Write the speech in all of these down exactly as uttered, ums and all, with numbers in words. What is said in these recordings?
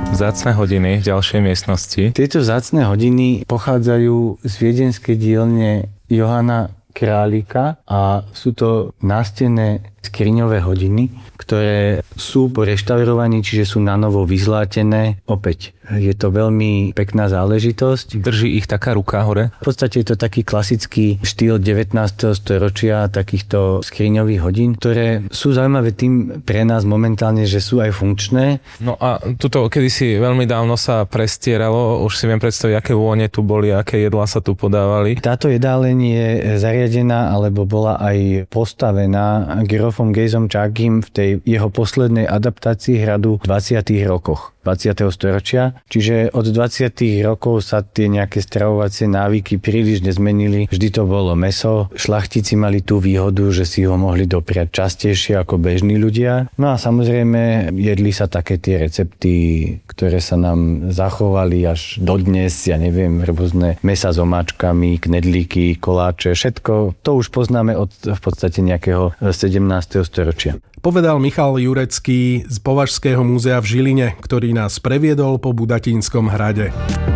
Vzácne hodiny v ďalšej miestnosti. Tieto vzácne hodiny pochádzajú z viedenskej dielne Johana Králika a sú to nástenné skriňové hodiny, ktoré sú po reštaurovaní, čiže sú nanovo vyzlátené. Opäť je to veľmi pekná záležitosť. Drží ich taká ruka hore? V podstate je to taký klasický štýl devätnásteho storočia takýchto skriňových hodín, ktoré sú zaujímavé tým pre nás momentálne, že sú aj funkčné. No a tuto kedysi veľmi dávno sa prestieralo, už si viem predstaviť, aké vône tu boli, aké jedlá sa tu podávali. Táto jedáleň je zariadená, alebo bola aj postavená Gerofom Gejzom Čákym v tej jeho poslednej adaptácii hradu v dvadsiatych rokoch dvadsiateho storočia. Čiže od dvadsiatych rokov sa tie nejaké stravovacie návyky príliš nezmenili. Vždy to bolo mäso. Šlachtici mali tú výhodu, že si ho mohli dopriať častejšie ako bežní ľudia. No a samozrejme jedli sa také tie recepty, ktoré sa nám zachovali až dodnes, ja neviem, rôzne mäsa s omáčkami, knedlíky, koláče, všetko. To už poznáme od v podstate nejakého sedemnásteho storočia. Povedal Michal Jurecký z Považského múzea v Žiline, ktorý nás previedol po Budatínskom hrade.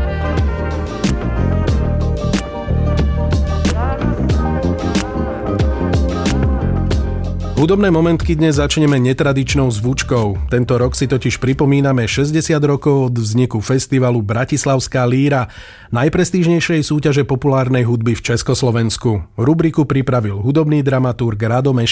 Hudobné momentky dnes začneme netradičnou zvučkou. Tento rok si totiž pripomíname šesťdesiat rokov od vzniku festivalu Bratislavská líra, najprestížnejšej súťaže populárnej hudby v Československu. Rubriku pripravil hudobný dramaturg Rado Mešík.